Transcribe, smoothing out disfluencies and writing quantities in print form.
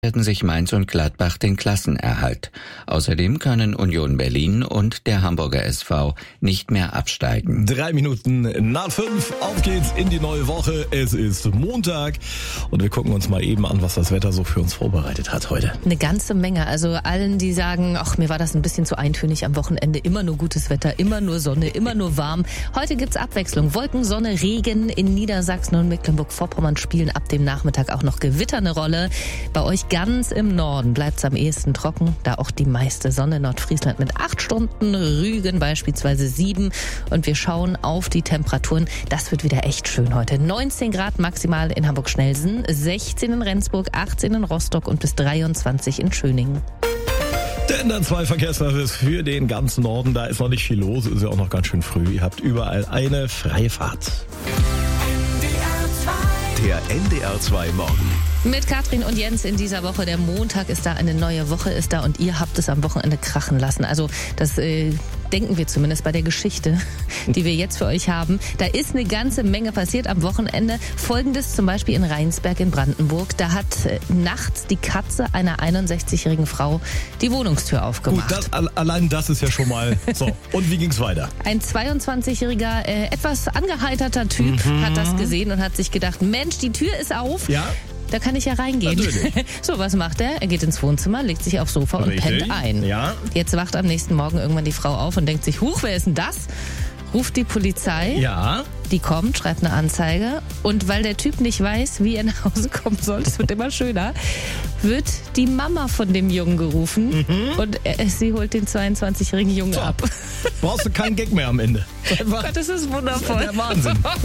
werden sich Mainz und Gladbach den Klassenerhalt. Außerdem können Union Berlin und der Hamburger SV nicht mehr absteigen. 3 Minuten nach 5, auf geht's in die neue Woche. Es ist Montag und wir gucken uns mal eben an, was das Wetter so für uns vorbereitet hat heute. Eine ganze Menge. Also allen, die sagen, ach, mir war das ein bisschen zu eintönig am Wochenende. Immer nur gutes Wetter, immer nur Sonne, immer nur warm. Heute gibt's Abwechslung. Wolken, Sonne, Regen. In Niedersachsen und Mecklenburg-Vorpommern spielen ab dem Nachmittag auch noch Gewitter eine Rolle. Bei euch ganz im Norden bleibt's am ehesten trocken, da auch die meiste Sonne. Nordfriesland mit 8 Stunden, Rügen beispielsweise 7. Und wir schauen auf die Temperaturen. Das wird wieder echt schön heute. 19 Grad maximal in Hamburg-Schnellsen, 16 in Rendsburg, 18 in Rostock und bis 23 in Schöningen. Der NDR 2 Verkehrsservice für den ganzen Norden. Da ist noch nicht viel los, ist ja auch noch ganz schön früh. Ihr habt überall eine freie Fahrt. Der NDR 2 Morgen. Mit Katrin und Jens in dieser Woche. Der Montag ist da, eine neue Woche ist da und ihr habt es am Wochenende krachen lassen. Also das denken wir zumindest bei der Geschichte, die wir jetzt für euch haben. Da ist eine ganze Menge passiert am Wochenende. Folgendes zum Beispiel in Rheinsberg in Brandenburg. Da hat nachts die Katze einer 61-jährigen Frau die Wohnungstür aufgemacht. Gut, allein das ist ja schon mal so. Und wie ging's weiter? Ein 22-jähriger, etwas angeheiterter Typ hat das gesehen und hat sich gedacht, Mensch, die Tür ist auf. Ja. Da kann ich ja reingehen. Natürlich. So, was macht er? Er geht ins Wohnzimmer, legt sich aufs Sofa und pennt ein. Ja. Jetzt wacht am nächsten Morgen irgendwann die Frau auf und denkt sich, huch, wer ist denn das? Ruft die Polizei. Ja. Die kommt, schreibt eine Anzeige. Und weil der Typ nicht weiß, wie er nach Hause kommen soll, es wird immer schöner, wird die Mama von dem Jungen gerufen. Und sie holt den 22-jährigen Jungen ab. Brauchst du keinen Gag mehr am Ende. Gott, das ist wundervoll. Der Wahnsinn.